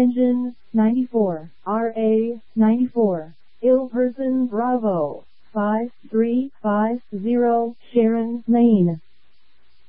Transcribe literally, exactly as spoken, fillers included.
Engine, ninety-four, R A, ninety-four, Ill Person Bravo, five three five zero, Sharon Lane.